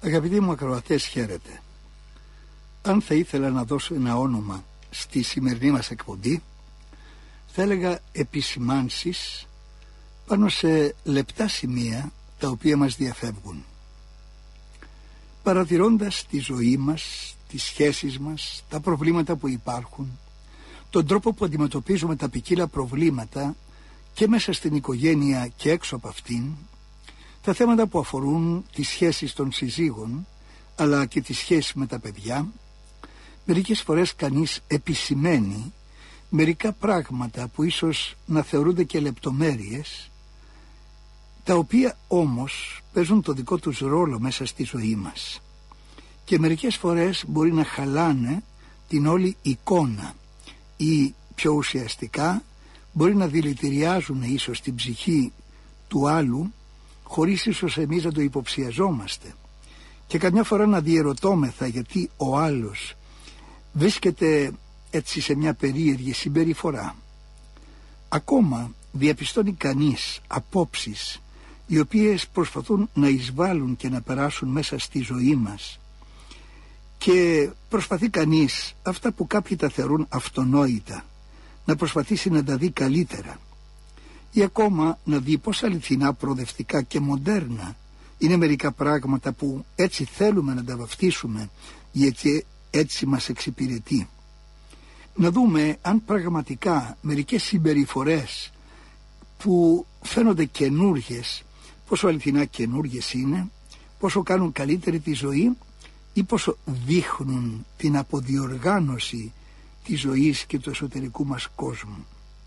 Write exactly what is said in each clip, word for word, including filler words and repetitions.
Αγαπητοί μου ακροατές, χαίρετε. Αν θα ήθελα να δώσω ένα όνομα στη σημερινή μας εκπομπή, θα έλεγα επισημάνσεις πάνω σε λεπτά σημεία τα οποία μας διαφεύγουν. Παρατηρώντας τη ζωή μας, τις σχέσεις μας, τα προβλήματα που υπάρχουν, τον τρόπο που αντιμετωπίζουμε τα ποικίλα προβλήματα και μέσα στην οικογένεια και έξω από αυτήν, τα θέματα που αφορούν τις σχέσεις των συζύγων αλλά και τις σχέσεις με τα παιδιά, μερικές φορές κανείς επισημαίνει μερικά πράγματα που ίσως να θεωρούνται και λεπτομέρειες, τα οποία όμως παίζουν το δικό τους ρόλο μέσα στη ζωή μας και μερικές φορές μπορεί να χαλάνε την όλη εικόνα ή πιο ουσιαστικά μπορεί να δηλητηριάζουν ίσως την ψυχή του άλλου χωρίς ίσως εμείς να το υποψιαζόμαστε και καμιά φορά να διερωτώμεθα γιατί ο άλλος βρίσκεται έτσι σε μια περίεργη συμπεριφορά. Ακόμα διαπιστώνει κανείς απόψεις οι οποίες προσπαθούν να εισβάλλουν και να περάσουν μέσα στη ζωή μας και προσπαθεί κανείς αυτά που κάποιοι τα θεωρούν αυτονόητα να προσπαθήσει να τα δει καλύτερα ή ακόμα να δει πως αληθινά, προοδευτικά και μοντέρνα είναι μερικά πράγματα που έτσι θέλουμε να τα βαφτίσουμε γιατί έτσι μας εξυπηρετεί. Να δούμε αν πραγματικά μερικές συμπεριφορές που φαίνονται καινούργιες, πόσο αληθινά καινούργιες είναι, πόσο κάνουν καλύτερη τη ζωή ή πόσο δείχνουν την αποδιοργάνωση της ζωής και του εσωτερικού μας κόσμου.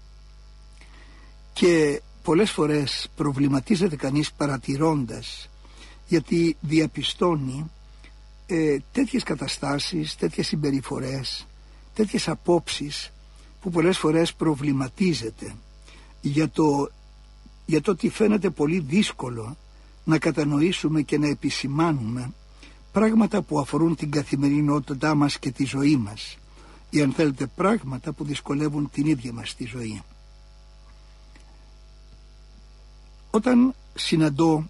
Και πολλές φορές προβληματίζεται κανείς παρατηρώντας, γιατί διαπιστώνει ε, τέτοιες καταστάσεις, τέτοιες συμπεριφορές, τέτοιες απόψεις που πολλές φορές προβληματίζεται για το, για το ότι φαίνεται πολύ δύσκολο να κατανοήσουμε και να επισημάνουμε πράγματα που αφορούν την καθημερινότητά μας και τη ζωή μας ή αν θέλετε πράγματα που δυσκολεύουν την ίδια μας τη ζωή. Όταν συναντώ,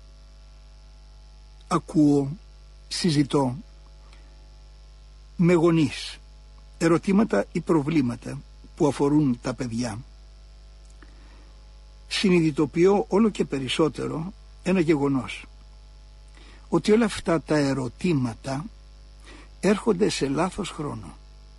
ακούω, συζητώ με γονείς ερωτήματα ή προβλήματα που αφορούν τα παιδιά, συνειδητοποιώ όλο και περισσότερο ένα γεγονός, ότι όλα αυτά τα ερωτήματα έρχονται σε λάθος χρόνο.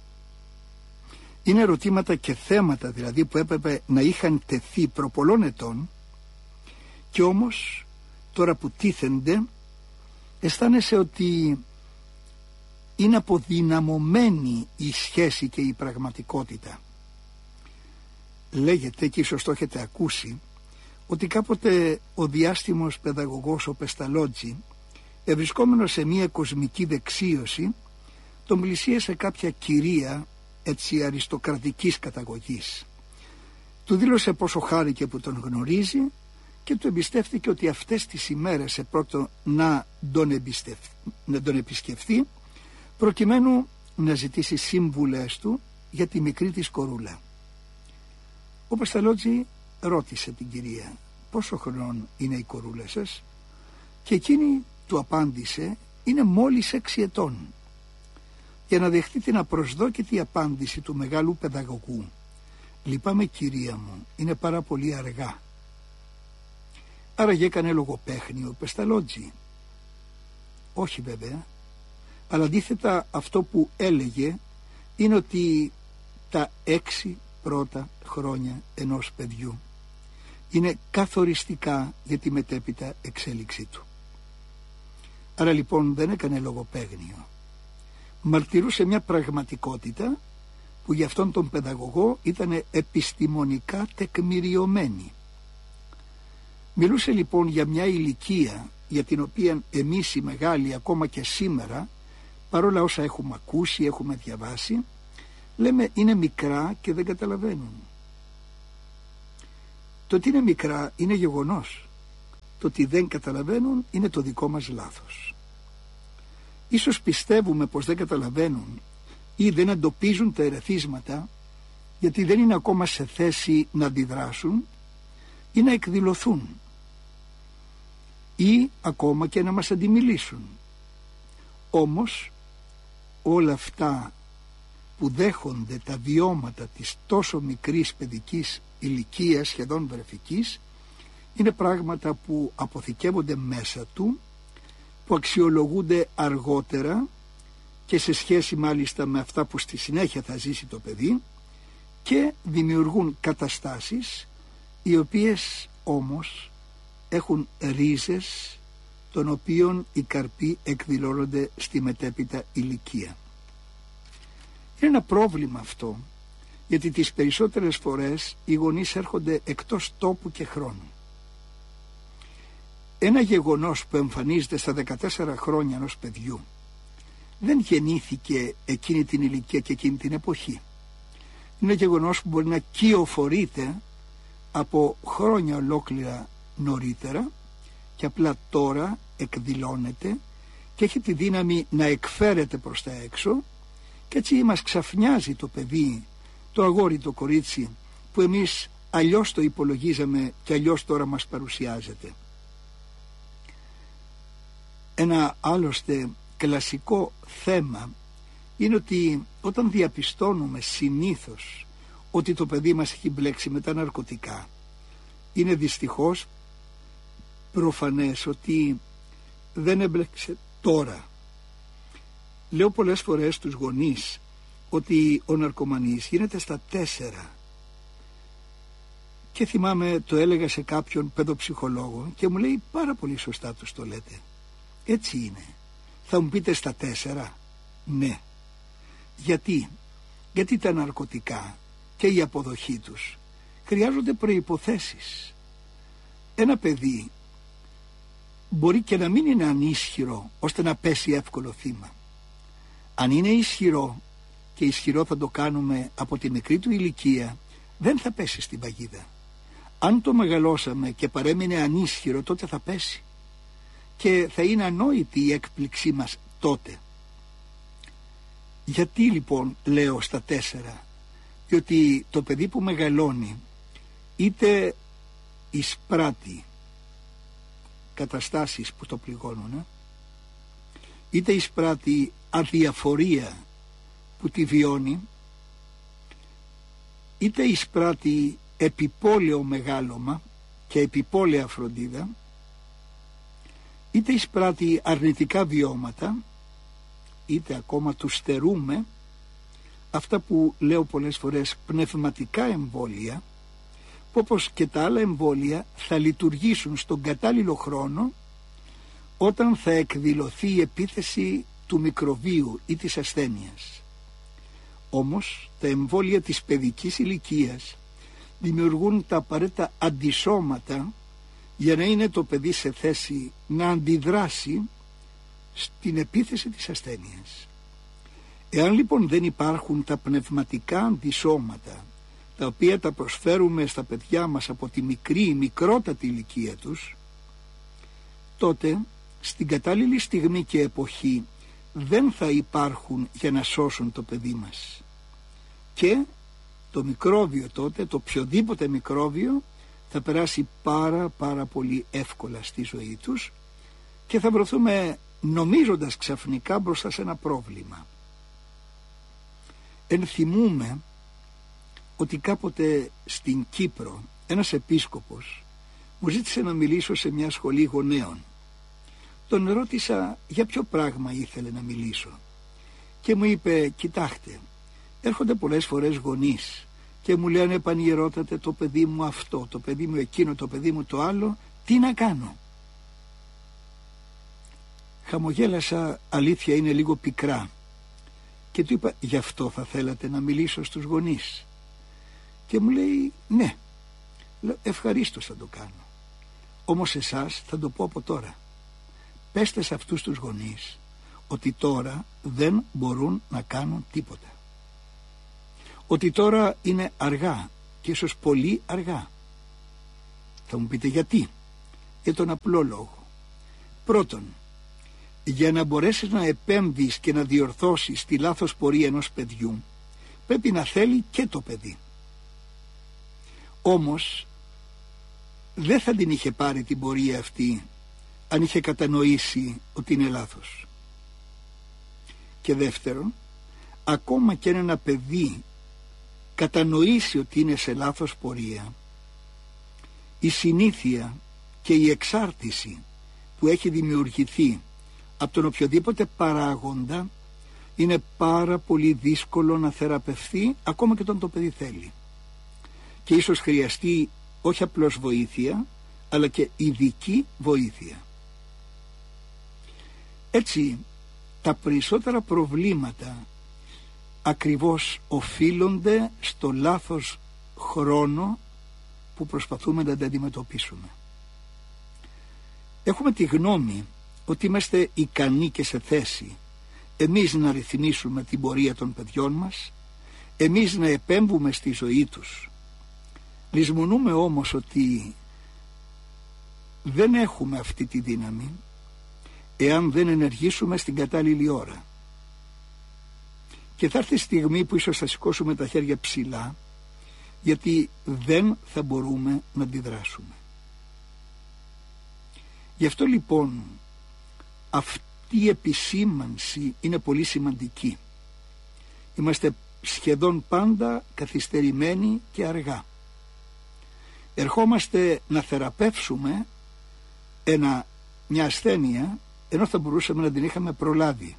Είναι ερωτήματα και θέματα δηλαδή που έπρεπε να είχαν τεθεί προ πολλών ετών και όμως τώρα που τίθενται αισθάνεσαι ότι είναι αποδυναμωμένη η σχέση και η πραγματικότητα. Λέγεται και ίσως το έχετε ακούσει ότι κάποτε ο διάστημος παιδαγωγός ο Πεσταλότζι, ευρισκόμενος σε μια κοσμική δεξίωση, τον πλησίασε κάποια κυρία έτσι αριστοκρατικής καταγωγής. Του δήλωσε πόσο χάρηκε που τον γνωρίζει και του εμπιστεύτηκε ότι αυτές τις ημέρες επρόκειτο να τον, εμπιστευ... να τον επισκεφθεί προκειμένου να ζητήσει σύμβουλες του για τη μικρή της κορούλα. Ο Πεσταλότζι ρώτησε την κυρία πόσο χρονών είναι η κορούλα σας και εκείνη του απάντησε είναι μόλις έξι ετών. Για να δεχτεί την απροσδόκητη απάντηση του μεγάλου παιδαγωγού, λυπάμαι κυρία μου, είναι πάρα πολύ αργά. Άραγε έκανε λογοπαίχνη ο Πεσταλότζι? Όχι βέβαια, αλλά αντίθετα αυτό που έλεγε είναι ότι τα έξι πρώτα χρόνια ενός παιδιού είναι καθοριστικά για τη μετέπειτα εξέλιξή του. Άρα λοιπόν δεν έκανε λογοπαίγνιο. Μαρτυρούσε μια πραγματικότητα που για αυτόν τον παιδαγωγό ήταν επιστημονικά τεκμηριωμένη. Μιλούσε λοιπόν για μια ηλικία για την οποία εμείς οι μεγάλοι ακόμα και σήμερα, παρόλα όσα έχουμε ακούσει, έχουμε διαβάσει, λέμε είναι μικρά και δεν καταλαβαίνουν. Το ότι είναι μικρά είναι γεγονός. Το ότι δεν καταλαβαίνουν είναι το δικό μας λάθος. Ίσως πιστεύουμε πως δεν καταλαβαίνουν ή δεν εντοπίζουν τα ερεθίσματα γιατί δεν είναι ακόμα σε θέση να αντιδράσουν ή να εκδηλωθούν ή ακόμα και να μας αντιμιλήσουν Όμως όλα αυτά που δέχονται τα βιώματα της τόσο μικρής παιδικής ηλικίας, σχεδόν βρεφικής, είναι πράγματα που αποθηκεύονται μέσα του, που αξιολογούνται αργότερα και σε σχέση μάλιστα με αυτά που στη συνέχεια θα ζήσει το παιδί, και δημιουργούν καταστάσεις οι οποίες όμως έχουν ρίζες των οποίων οι καρποί εκδηλώνονται στη μετέπειτα ηλικία. Είναι ένα πρόβλημα αυτό, γιατί τις περισσότερες φορές οι γονείς έρχονται εκτός τόπου και χρόνου. Ένα γεγονός που εμφανίζεται στα δεκατέσσερα χρόνια ενός παιδιού δεν γεννήθηκε εκείνη την ηλικία και εκείνη την εποχή. Είναι γεγονός που μπορεί να κυοφορείται από χρόνια ολόκληρα νωρίτερα και απλά τώρα εκδηλώνεται και έχει τη δύναμη να εκφέρεται προς τα έξω, και έτσι μας ξαφνιάζει το παιδί, το αγόρι, το κορίτσι, που εμείς αλλιώς το υπολογίζαμε και αλλιώς τώρα μας παρουσιάζεται. Ένα άλλωστε κλασικό θέμα είναι ότι όταν διαπιστώνουμε συνήθως ότι το παιδί μας έχει μπλέξει με τα ναρκωτικά, είναι δυστυχώς προφανές ότι δεν έμπλεξε τώρα. Λέω πολλές φορές στους γονείς ότι ο ναρκωμανής γίνεται στα τέσσερα, και θυμάμαι το έλεγα σε κάποιον παιδοψυχολόγο και μου λέει πάρα πολύ σωστά τους το λέτε. Έτσι είναι. Θα μου πείτε στα τέσσερα? Ναι. Γιατί? Γιατί τα ναρκωτικά και η αποδοχή τους χρειάζονται προϋποθέσεις. Ένα παιδί μπορεί και να μην είναι ανίσχυρο ώστε να πέσει εύκολο θύμα. Αν είναι ισχυρό, και ισχυρό θα το κάνουμε από τη μικρή του ηλικία, δεν θα πέσει στην παγίδα. Αν το μεγαλώσαμε και παρέμεινε ανίσχυρο, τότε θα πέσει και θα είναι ανόητη η έκπληξή μας τότε. Γιατί λοιπόν λέω στα τέσσερα? Διότι το παιδί που μεγαλώνει είτε εισπράττει καταστάσεις που το πληγώνουν, είτε εισπράττει αδιαφορία που τη βιώνει, είτε εισπράττει επιπόλαιο μεγάλωμα και επιπόλαια φροντίδα, είτε εισπράττει αρνητικά βιώματα, είτε ακόμα του στερούμε αυτά που λέω πολλές φορές πνευματικά εμβόλια, που όπως και τα άλλα εμβόλια θα λειτουργήσουν στον κατάλληλο χρόνο όταν θα εκδηλωθεί η επίθεση του μικροβίου ή της ασθένειας. Όμως τα εμβόλια της παιδικής ηλικίας δημιουργούν τα απαραίτητα αντισώματα για να είναι το παιδί σε θέση να αντιδράσει στην επίθεση της ασθένειας. Εάν λοιπόν δεν υπάρχουν τα πνευματικά αντισώματα, τα οποία τα προσφέρουμε στα παιδιά μας από τη μικρή, μικρότατη ηλικία τους, τότε στην κατάλληλη στιγμή και εποχή δεν θα υπάρχουν για να σώσουν το παιδί μας. Και το μικρόβιο τότε, το οποιοδήποτε μικρόβιο, θα περάσει πάρα πάρα πολύ εύκολα στη ζωή τους και θα βρεθούμε νομίζοντας ξαφνικά μπροστά σε ένα πρόβλημα. Ενθυμούμε ότι κάποτε στην Κύπρο ένας επίσκοπος μου ζήτησε να μιλήσω σε μια σχολή γονέων. Τον ρώτησα για ποιο πράγμα ήθελε να μιλήσω και μου είπε: κοιτάξτε, έρχονται πολλές φορές γονείς και μου λένε πανιερότατε, το παιδί μου αυτό, το παιδί μου εκείνο, το παιδί μου το άλλο, τι να κάνω? Χαμογέλασα, αλήθεια είναι, λίγο πικρά, και του είπα: γι' αυτό θα θέλατε να μιλήσω στους γονείς? Και μου λέει: ναι. Λέω: ευχαρίστως θα το κάνω, όμως εσάς θα το πω από τώρα. Πέστε σε αυτούς τους γονείς ότι τώρα δεν μπορούν να κάνουν τίποτα, ότι τώρα είναι αργά και ίσως πολύ αργά. Θα μου πείτε γιατί? Για τον απλό λόγο. Πρώτον, για να μπορέσεις να επέμβεις και να διορθώσεις τη λάθος πορεία ενός παιδιού, πρέπει να θέλει και το παιδί. Όμως δεν θα την είχε πάρει την πορεία αυτή αν είχε κατανοήσει ότι είναι λάθος. Και δεύτερον, ακόμα και αν ένα παιδί κατανοήσει ότι είναι σε λάθος πορεία, η συνήθεια και η εξάρτηση που έχει δημιουργηθεί από τον οποιοδήποτε παράγοντα είναι πάρα πολύ δύσκολο να θεραπευθεί, ακόμα και όταν το παιδί θέλει. Και ίσως χρειαστεί όχι απλώς βοήθεια, αλλά και ειδική βοήθεια. Έτσι, τα περισσότερα προβλήματα ακριβώς οφείλονται στο λάθος χρόνο που προσπαθούμε να τα αντιμετωπίσουμε. Έχουμε τη γνώμη ότι είμαστε ικανοί και σε θέση εμείς να ρυθμίσουμε την πορεία των παιδιών μας, εμείς να επέμβουμε στη ζωή τους. Λησμονούμε όμως ότι δεν έχουμε αυτή τη δύναμη εάν δεν ενεργήσουμε στην κατάλληλη ώρα. Και θα έρθει η στιγμή που ίσως θα σηκώσουμε τα χέρια ψηλά, γιατί δεν θα μπορούμε να αντιδράσουμε. Γι' αυτό λοιπόν αυτή η επισήμανση είναι πολύ σημαντική. Είμαστε σχεδόν πάντα καθυστερημένοι και αργά. Ερχόμαστε να θεραπεύσουμε ένα, μια ασθένεια, ενώ θα μπορούσαμε να την είχαμε προλάβει.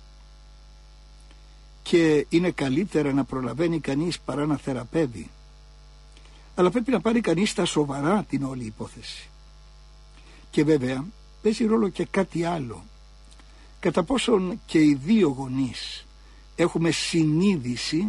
Και είναι καλύτερα να προλαβαίνει κανείς παρά να θεραπεύει. Αλλά πρέπει να πάρει κανείς στα σοβαρά την όλη υπόθεση. Και βέβαια παίζει ρόλο και κάτι άλλο. Κατά πόσον και οι δύο γονείς έχουμε συνείδηση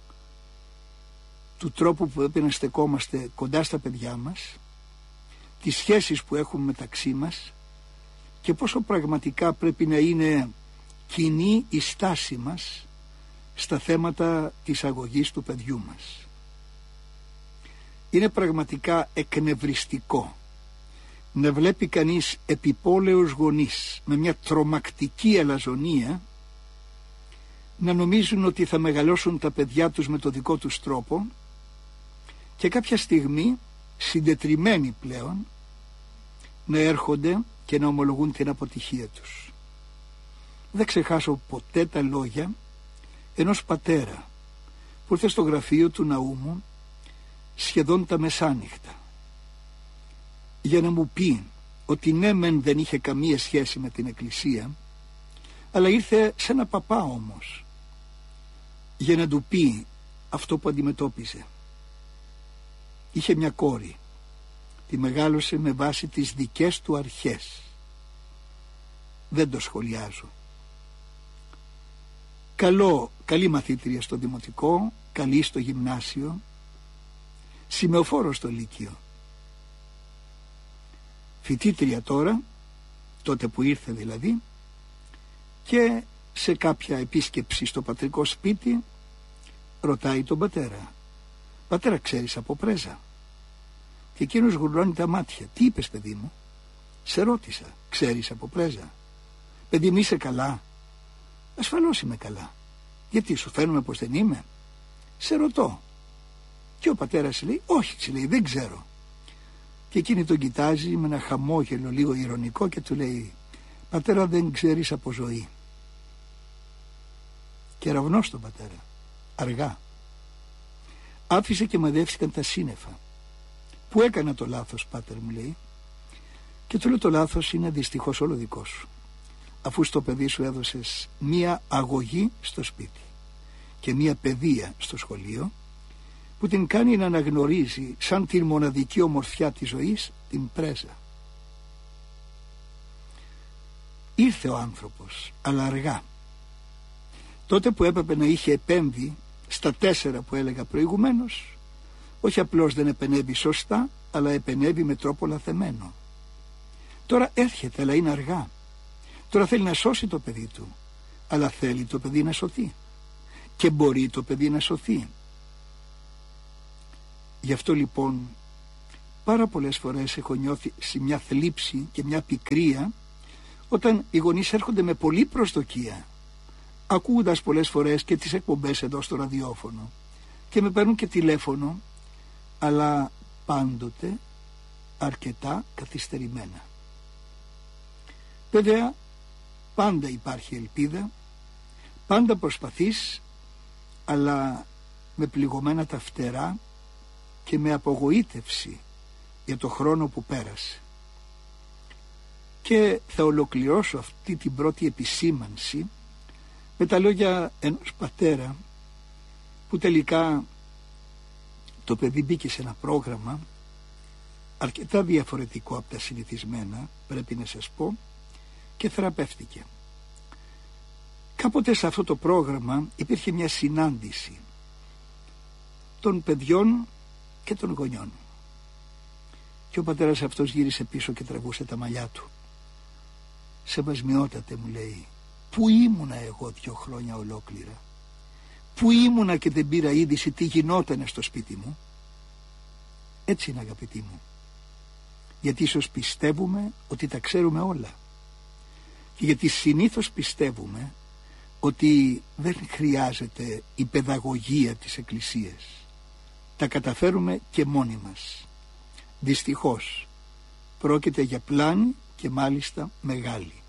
του τρόπου που πρέπει να στεκόμαστε κοντά στα παιδιά μας, τις σχέσεις που έχουμε μεταξύ μας και πόσο πραγματικά πρέπει να είναι κοινή η στάση μας στα θέματα της αγωγής του παιδιού μας. Είναι πραγματικά εκνευριστικό να βλέπει κανείς επιπόλαιους γονείς με μια τρομακτική αλαζονία να νομίζουν ότι θα μεγαλώσουν τα παιδιά τους με το δικό τους τρόπο και κάποια στιγμή, συντετριμμένοι πλέον, να έρχονται και να ομολογούν την αποτυχία τους. Δεν ξεχάσω ποτέ τα λόγια ενός πατέρα που ήρθε στο γραφείο του ναού μου σχεδόν τα μεσάνυχτα για να μου πει ότι ναι μεν δεν είχε καμία σχέση με την εκκλησία, αλλά ήρθε σε ένα παπά όμως για να του πει αυτό που αντιμετώπιζε. Είχε μια κόρη, τη μεγάλωσε με βάση τις δικές του αρχές. Δεν το σχολιάζω. Καλό, καλή μαθήτρια στο δημοτικό, καλή στο γυμνάσιο, σημεοφόρο στο λύκειο. Φοιτήτρια τώρα, τότε που ήρθε δηλαδή, και σε κάποια επίσκεψη στο πατρικό σπίτι ρωτάει τον πατέρα, πατέρα ξέρεις από πρέζα? Και εκείνος γουρλώνει τα μάτια. Τι είπες παιδί μου? Σε ρώτησα, ξέρεις από πρέζα? Παιδί μου είσαι καλά? Ασφαλώς είμαι καλά. Γιατί σου φαίνομαι πως δεν είμαι? Σε ρωτώ. Και ο πατέρας λέει όχι, λέει, δεν ξέρω. Και εκείνη τον κοιτάζει με ένα χαμόγελο λίγο ειρωνικό και του λέει πατέρα δεν ξέρεις από ζωή. Κεραυνός τον πατέρα. Αργά. Άφησε και μαδεύτηκαν τα σύννεφα. Που έκανα το λάθος πάτερ μου λέει. Και του λέω το λάθος είναι δυστυχώς όλο δικό σου. Αφού στο παιδί σου έδωσες μία αγωγή στο σπίτι και μία παιδεία στο σχολείο που την κάνει να αναγνωρίζει σαν την μοναδική ομορφιά της ζωής την πρέζα. Ήρθε ο άνθρωπος, αλλά αργά. Τότε που έπρεπε να είχε επέμβει στα τέσσερα που έλεγα προηγουμένως, όχι απλώς δεν επενέβη σωστά, αλλά επενέβη με τρόπο λαθεμένο. Τώρα έρχεται, αλλά είναι αργά. Τώρα θέλει να σώσει το παιδί του, αλλά θέλει το παιδί να σωθεί. Και μπορεί το παιδί να σωθεί. Γι' αυτό λοιπόν πάρα πολλές φορές έχω νιώθει σε μια θλίψη και μια πικρία όταν οι γονείς έρχονται με πολλή προσδοκία, ακούγοντας πολλές φορές και τις εκπομπές εδώ στο ραδιόφωνο και με παίρνουν και τηλέφωνο, αλλά πάντοτε αρκετά καθυστερημένα. Βέβαια πάντα υπάρχει ελπίδα, Πάντα προσπαθείς, αλλά με πληγωμένα τα φτερά και με απογοήτευση για το χρόνο που πέρασε. Και θα ολοκληρώσω αυτή την πρώτη επισήμανση με τα λόγια ενός πατέρα που τελικά το παιδί μπήκε σε ένα πρόγραμμα αρκετά διαφορετικό από τα συνηθισμένα, πρέπει να σας πω, και θεραπεύτηκε. Κάποτε σε αυτό το πρόγραμμα υπήρχε μια συνάντηση των παιδιών και των γονιών. Και ο πατέρας αυτός γύρισε πίσω και τραβούσε τα μαλλιά του. «Σεβασμιότατε», μου λέει, «πού ήμουνα εγώ δύο χρόνια ολόκληρα? Πού ήμουνα και δεν πήρα είδηση τι γινότανε στο σπίτι μου?» Έτσι είναι, αγαπητοί μου. Γιατί ίσως πιστεύουμε ότι τα ξέρουμε όλα. Και γιατί συνήθως πιστεύουμε ότι δεν χρειάζεται η παιδαγωγία της Εκκλησίας. Τα καταφέρουμε και μόνοι μας. Δυστυχώς πρόκειται για πλάνη και μάλιστα μεγάλη.